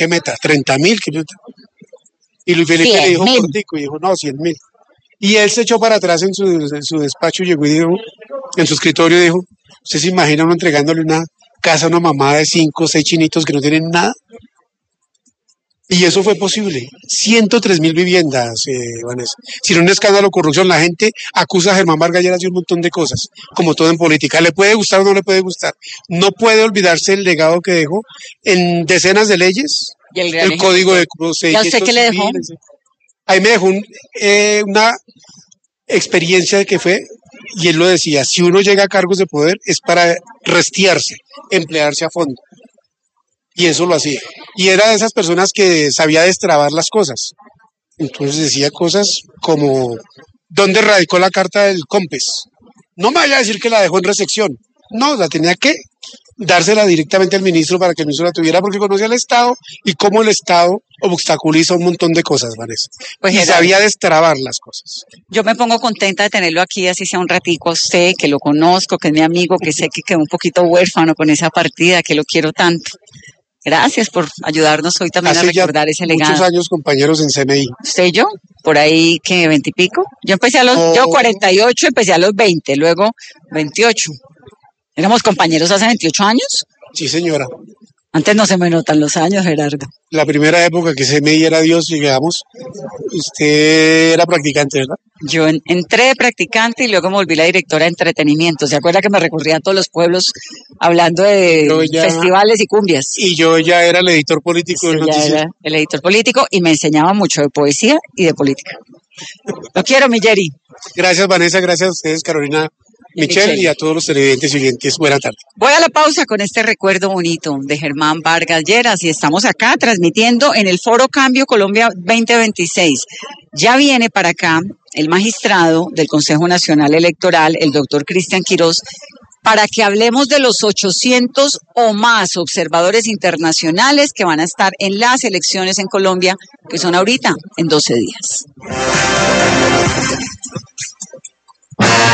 ¿qué meta? 30.000, ¿qué meta? Y Luis Felipe le dijo 100.000. cortico y dijo, no, 100.000. Y él se echó para atrás en su despacho, llegó y dijo, en su escritorio dijo, ¿usted se imagina uno entregándole una casa a una mamá de 5 o 6 chinitos que no tienen nada? Y eso fue posible. 103.000 viviendas, Vanessa. Sin un escándalo de corrupción, la gente acusa a Germán Vargas Lleras de un montón de cosas, como todo en política. ¿Le puede gustar o no le puede gustar? No puede olvidarse el legado que dejó en decenas de leyes, Y el gran el código de ¿Y a usted qué le dejó? civiles. Ahí me dejó una experiencia que fue, y él lo decía, si uno llega a cargos de poder es para restiarse, emplearse a fondo. Y eso lo hacía. Y era de esas personas que sabía destrabar las cosas. Entonces decía cosas como, ¿dónde radicó la carta del COMPES? No me vaya a decir que la dejó en recepción. No, la tenía que dársela directamente al ministro para que el ministro la tuviera porque conocía al Estado y cómo el Estado obstaculiza un montón de cosas, Vanessa. Pues Y Gerardo, sabía destrabar las cosas. yo me pongo contenta de tenerlo aquí, así sea un ratico a usted, que lo conozco, que es mi amigo, que sé que quedó un poquito huérfano con esa partida, que lo quiero tanto. Gracias por ayudarnos hoy también a Hace ya recordar ese muchos legado. años compañeros en CMI. ¿Usted y yo? Por ahí que 20 y pico. Yo No, 48, empecé a los 20, luego 28. Éramos compañeros hace 28 años. sí señora. Antes no se me notan los años, Gerardo. La primera época que CMI era Dios, llegamos, usted era practicante, ¿verdad? Yo entré de practicante y luego me volví la directora de entretenimiento. ¿Se acuerda que me recorría a todos los pueblos hablando de festivales y cumbias? Y yo ya era el editor político del Usted ya noticiero. era el editor político y me enseñaba mucho de poesía y de política. Lo quiero, mi Jerry. Gracias, Vanessa, gracias a ustedes, Carolina, Michelle, y a todos los televidentes y oyentes. Buena tarde. Voy a la pausa con este recuerdo bonito de Germán Vargas Lleras y estamos acá transmitiendo en el Foro Cambio Colombia 2026. Ya viene para acá el magistrado del Consejo Nacional Electoral, el doctor Cristian Quirós, para que hablemos de los 800 o más observadores internacionales que van a estar en las elecciones en Colombia, que son ahorita en 12 días.